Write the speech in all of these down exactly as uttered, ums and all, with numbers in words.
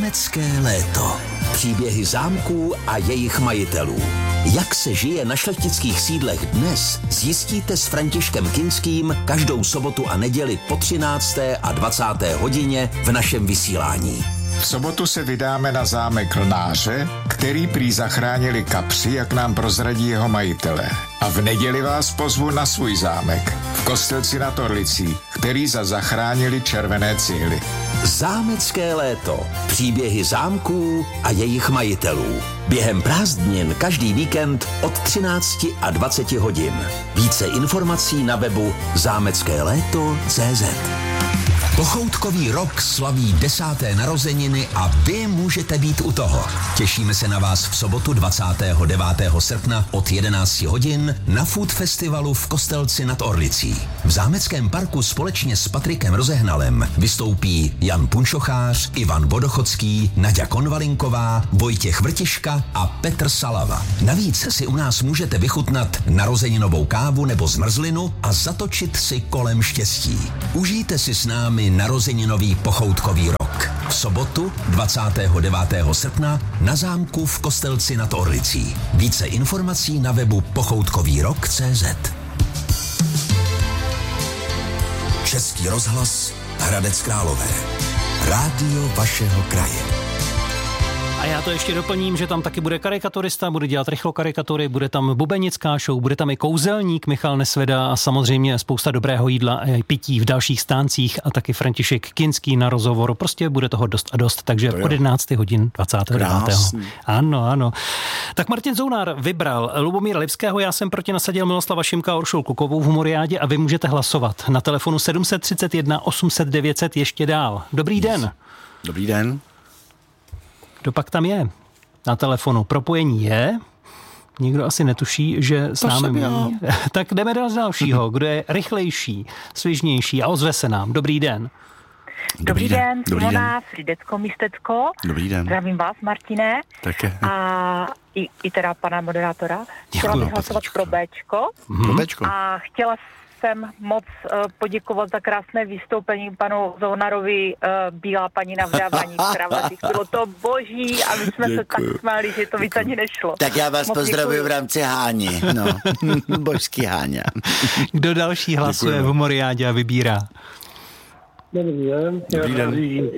Zámecké léto. Příběhy zámků a jejich majitelů. Jak se žije na šlechtických sídlech dnes, zjistíte s Františkem Kinským každou sobotu a neděli po třinácté a dvacáté hodině v našem vysílání. V sobotu se vydáme na zámek Lnáře, který prý zachránili kapři, jak nám prozradí jeho majitelé. A v neděli vás pozvu na svůj zámek v Kostelci nad Orlicí, který za zachránili červené cihly. Zámecké léto. Příběhy zámků a jejich majitelů. Během prázdnin každý víkend od třinácti a dvaceti hodin. Více informací na webu zámecké léto tečka cé zet. Pochoutkový rok slaví desáté narozeniny a vy můžete být u toho. Těšíme se na vás v sobotu dvacátého devátého srpna od jedenácti hodin na Food Festivalu v Kostelci nad Orlicí. V zámeckém parku společně s Patrikem Rozehnalem vystoupí Jan Punčochář, Ivan Vodochodský, Naďa Konvalinková, Vojtěch Vrtiška a Petr Salava. Navíc si u nás můžete vychutnat narozeninovou kávu nebo zmrzlinu a zatočit si kolem štěstí. Užijte si s námi narozeninový pochoutkový rok. V sobotu dvacátého devátého srpna na zámku v Kostelci nad Orlicí. Více informací na webu pochoutkový rok tečka cé zet. Český rozhlas Hradec Králové. Rádio vašeho kraje. A já to ještě doplním, že tam taky bude karikaturista, bude dělat rychlo karikatury, bude tam bubenická show, bude tam i kouzelník Michal Nesveda a samozřejmě spousta dobrého jídla a pití v dalších stáncích a taky František Kinský na rozhovoru. Prostě bude toho dost a dost, takže od jedenácti hodin dvacátého devátého Ano, ano. Tak Martin Zounár vybral Lubomíra Lipského, já jsem proti nasadil Miloslava Šimka a Uršulu Kukovou v Humoriádě a vy můžete hlasovat na telefonu sedm set třicet jedna osm set devět set ještě dál. Dobrý den. Dobrý den. Kdo pak tam je? Na telefonu propojení je. Nikdo asi netuší, že s námi mluví. Tak jdeme do dalšího, kdo je rychlejší, svižnější a ozve se nám. Dobrý den. Dobrý den, Simona Fridecko-Místecko. Dobrý den. Zdravím vás, Martine. Také. A i, i teda pana moderátora. Chtěla bych hlasovat pro Béčko. Pro Béčko. A chtěla jsem moc uh, poděkovat za krásné vystoupení panu Zounarovi, uh, Bílá paní na vdávání v kravacích. Bylo to boží a my jsme Děkuju. se tak smáli, že to víc ani nešlo. Tak já vás moc pozdravuji děkuju. v rámci Háni. No, božský Háňa. Kdo další hlasuje Děkuju. v Humoriádě a vybírá? Dobrý den. Dobrý den.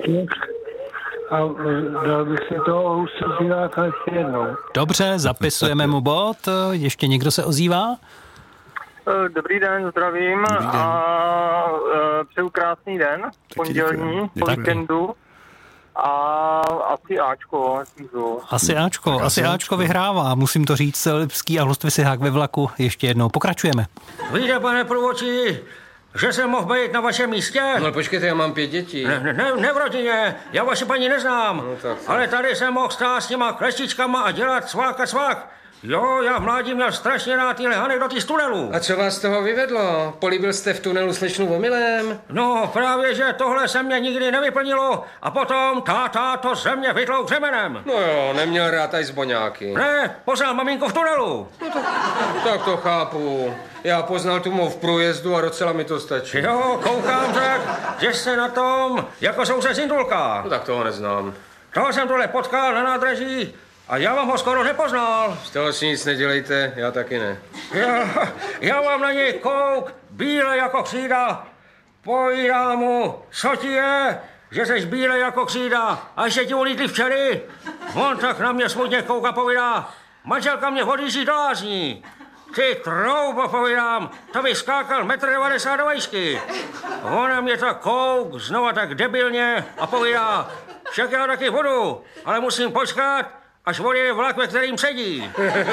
A dal bych si to o Ústředňáka ještě jednou. Dobře, zapisujeme mu bod. Ještě někdo se ozývá? Dobrý den, zdravím Dobrý den. a uh, přeju krásný den, pondělní, po víkendu a asi Ačko. Asi Ačko, asi Ačko vyhrává, musím to říct, Lipský a Hlustvisihák ve vlaku ještě jednou. Pokračujeme. Víte, pane průvodčí, že jsem mohl být na vašem místě? No počkejte, já mám pět dětí. Ne, ne, ne v rodině, já vaši paní neznám, no, tak, ale tady jsem mohl stát s těma kleštičkama a dělat svák a svák. Jo, já v mládí měl strašně rád tyhle anekdoty z tunelu. A co vás z toho vyvedlo? Políbil jste v tunelu slečnu omylem? No, právě, že tohle se mě nikdy nevyplnilo a potom táta to ze mě vytlouk řemenem. No jo, neměl rád aj zboňáky. Ne, poznal maminku v tunelu. No to, tak to chápu. Já poznal tu mou v průjezdu a docela mi to stačí. Jo, koukám tak, že jste na tom jako soused Zindulka. No tak toho neznám. Toho jsem tohle potkal na nádraží. A já vám ho skoro nepoznal. Z toho si nic nedělejte, já taky ne. Já, já vám na něj kouk, bíle jako křída. Povídám mu, co ti je, že jsi bíle jako křída. A ještě ti ulítli včery. On tak na mě smutně kouka, povídá, manželka mě odjíždí do lázní. Ty troubo, povídám, to by skákal metr devadesát do vejšky. Ona mě tak kouk, znova tak debilně a povídá, však já taky vodu, ale musím počkat, až odjede vlak, ve kterým sedí.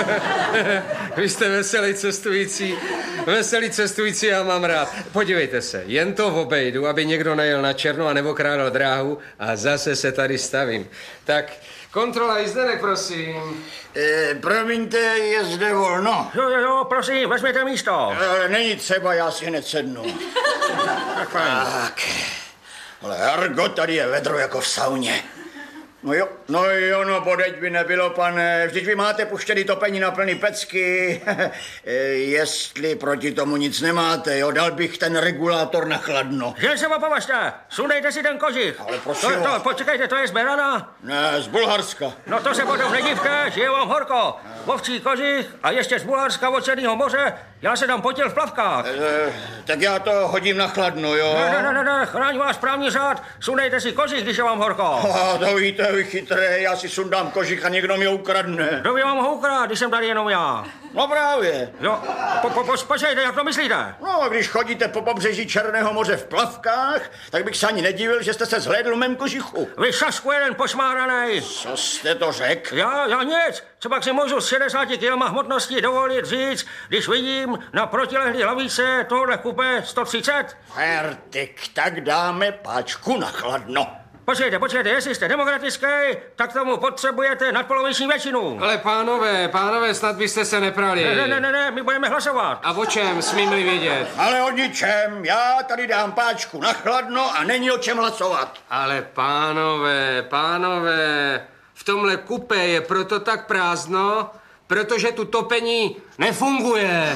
Vy jste veselý cestující. Veselý cestující, já mám rád. Podívejte se, jen to obejdu, aby někdo nejel na černo a neokrádal dráhu a zase se tady stavím. Tak, kontrola jízdenek, prosím. E, promiňte, je zde volno. Jo, jo, jo, prosím, vezměte místo. E, není třeba, já si hned sednu. Tak fajn. Tak, ale Argo, tady je vedro jako v sauně. No jo, no jo, no bodeď by nebylo, pane. Vždyť vy máte puštěný topení na plný pecky. Jestli proti tomu nic nemáte, jo, dal bych ten regulátor na chladno. Že se opovažte, sundejte si ten kožich. Ale prosím. To, to, počkejte, to je z Berana? Ne, z Bulharska. No to se potom nedivte, že je vám horko. Ovčí kožich a ještě z Bulharska od Černého moře, já se tam potil v plavkách. E, tak já to hodím na chladno, jo? Ne, ne, ne, ne, chráň vás právní řád, sundejte si kožich, když je vám horko. A to víte, vy chytré, já si sundám kožich a někdo mi ho ukradne. Kdo by vám ho ukradl, když jsem tady jenom já? No právě. Jo, po, po, po, počkejte, jak to myslíte? No, když chodíte po pobřeží Černého moře v plavkách, tak bych se ani nedivil, že jste se zhlédl v mém kožichu. Vy šasku jeden pošmáranej. Co jste to řekl? Já, já nic. Co pak si můžu s šedesáti kilama hmotnosti dovolit říct, když vidím na protilehlý lavice tohle kupé sto třicet? Fertik, tak dáme páčku na chladno. Počkejte, počkejte, jestli jste demokratický, tak tomu potřebujete nadpoloviční většinu. Ale pánové, pánové, snad byste se neprali. Ne, ne, ne, ne, my budeme hlasovat. A o čem, smím-li vědět? Ale o ničem, já tady dám páčku na chladno a není o čem hlasovat. Ale pánové, pánové, v tomhle kupé je proto tak prázdno, protože tu topení nefunguje.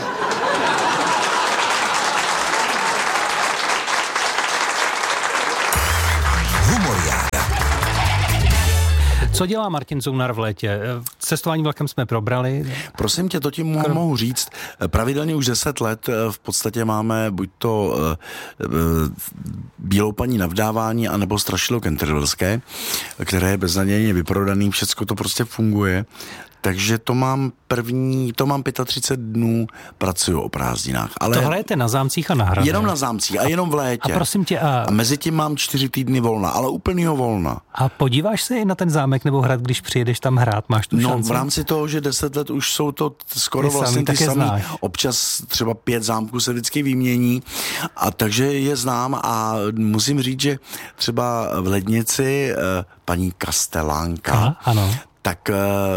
Co dělá Martin Zounar v létě? Cestování vlakem jsme probrali. Prosím tě, to ti mohu, mohu říct. Pravidelně už deset let v podstatě máme buď to uh, uh, Bílou paní na vdávání, anebo Strašidlo Cantervillské, které je beznadějně vyprodaný, všecko to prostě funguje. Takže to mám první, to mám třicet pět dnů, pracuju o prázdninách. Ale to hrajete na zámcích a na hradech. Jenom na zámcích a jenom v létě. A prosím tě, a... a mezi tím mám čtyři týdny volna, ale úplnýho volna. A podíváš se i na ten zámek nebo hrad, když přijedeš tam hrát, máš tu no, šanci? No v rámci toho, že deset let už jsou to skoro ty vlastně ty samý. Znáš. Občas třeba pět zámků se vždycky vymění, a takže je znám a musím říct, že třeba v Lednici paní Kastelánka, Aha, ano. tak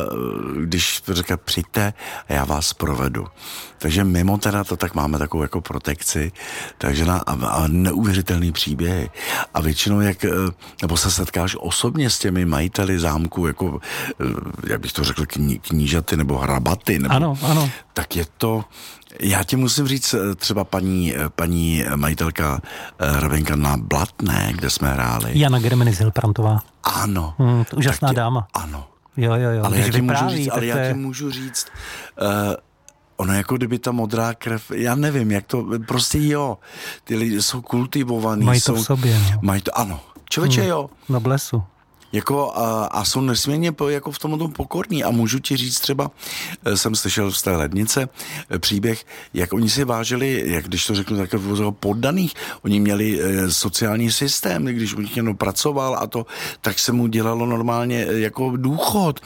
když říká přijďte, já vás provedu. Takže mimo teda to tak máme takovou jako protekci, takže na, a, a neuvěřitelný příběhy. A většinou, jak, nebo se setkáš osobně s těmi majiteli zámku, jako, jak bych to řekl, kní, knížaty nebo hrabaty, nebo, ano, ano. tak je to... Já ti musím říct, třeba paní, paní majitelka Hrabenka na Blatné, kde jsme hráli. Jana Germenis-Hilprantová. Ano. Hmm, úžasná tě, dáma. Ano. Jo, jo, jo. Ale já ti můžu říct, ale je... já ti můžu říct, uh, ono jako kdyby ta modrá krev, já nevím, jak to, prostě jo, ty lidi jsou kultivovaný. Mají to jsou, v sobě, no. Mají to, ano. Člověče, hmm, jo. Na blesu. Jako a, a jsou nesmírně jako v tomto pokorní a můžu ti říct třeba, jsem slyšel z té Lednice příběh, jak oni si vážili, jak když to řeknu tak poddaných, oni měli sociální systém, když u nich jenom pracoval a to, tak se mu dělalo normálně jako důchod.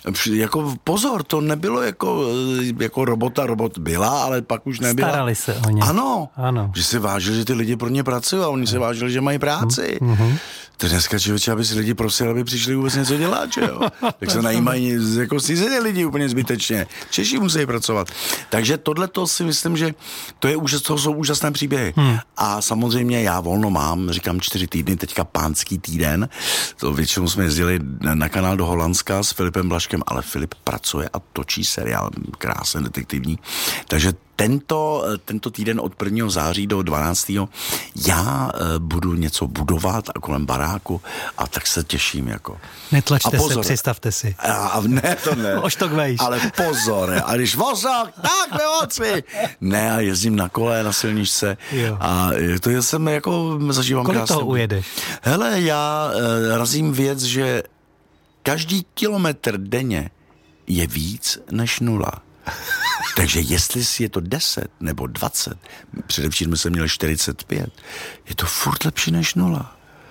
Jako pozor, to nebylo jako, jako robota, robot byla, ale pak už nebyla. Starali se o ně. Ano, ano. Že si vážili, že ty lidi pro ně pracují a oni si vážili, že mají práci. Mm-hmm. To dneska, člověče, aby si lidi prosili, aby přišli vůbec něco dělat, že jo? Tak se najímají jako cizině lidi úplně zbytečně. Češi musí pracovat. Takže tohle to si myslím, že to, je úžas, to jsou úžasné příběhy. Hmm. A samozřejmě já volno mám, říkám čtyři týdny, teďka pánský týden. To většinou jsme jezdili na kanál do Holandska s Filipem Blaškem, ale Filip pracuje a točí seriál krásný, detektivní. Takže Tento, tento týden od prvního září do dvanáctého já uh, budu něco budovat a kolem baráku a tak se těším jako. Netlačte se, představte si. A, a ne, to ne. Oštok vejš. Ale pozor, a když vozok, tak nemoci. Ne, a jezdím na kole, na silničce jo. A to jsem jako zažívám krásně. Kolik toho ujedeš? Hele, já uh, razím věc, že každý kilometr denně je víc než nula. Takže jestli je to deset nebo dvacet, především jsme měli čtyřicet pět, je to furt lepší než nula.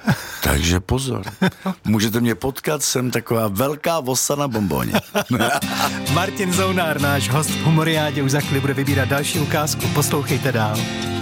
Takže pozor. Můžete mě potkat, jsem taková velká vosa na bomboně. Martin Zounar, náš host v Humoriádě, už za chvíli bude vybírat další ukázku. Poslouchejte dál.